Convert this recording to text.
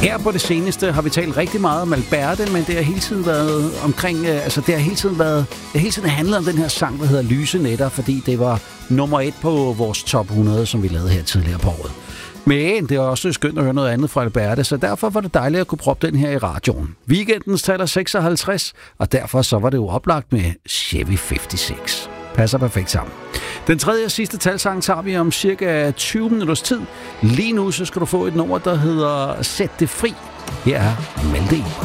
Her på det seneste har vi talt rigtig meget om Alberte, men det har hele tiden været omkring, det har hele tiden handlet om den her sang, der hedder Lyse Nætter, fordi det var nummer 1 på vores top 100, som vi lavede her tidligere på året. Men det er også skønt at høre noget andet fra Alberte, så derfor var det dejligt at kunne proppe den her i radioen. Weekendens tal er 56, og derfor så var det jo oplagt med Chevy 56. Passer perfekt sammen. Den tredje og sidste talsang tager vi om cirka 20 minutters tid. Lige nu så skal du få et nummer, der hedder Sæt det fri. Her er Melde.